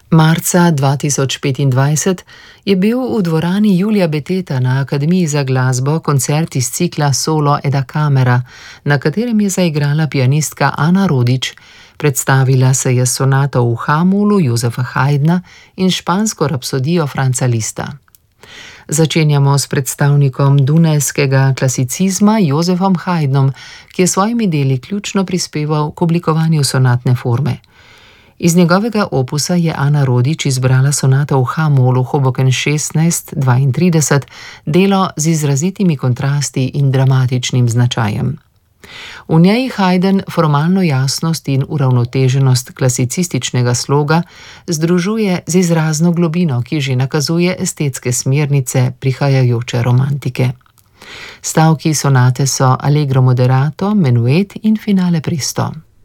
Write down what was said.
Marca 2025 je bil v dvorani Julija Beteta na Akademiji za glasbo koncert iz cikla Solo e da camera, na katerem je zaigrala pianistka Ana Rodić. Predstavila se je sonato v H-molu Josefa Haydna in špansko rapsodijo Franza Lista. Začenjamo s predstavnikom dunajskega klasicizma Josefom Haydnom, ki je s svojimi deli ključno prispeval k oblikovanju sonatne forme. Iz njegovega opusa je Ana Rodić izbrala sonato v H-molu Hoboken 1632, delo z izrazitimi kontrasti in dramatičnim značajem. V njej Haydn formalno jasnost in uravnoteženost klasicističnega sloga združuje z izrazno globino, ki že nakazuje estetske smernice prihajajoče romantike. Stavki sonate so allegro moderato, menuet in finale presto.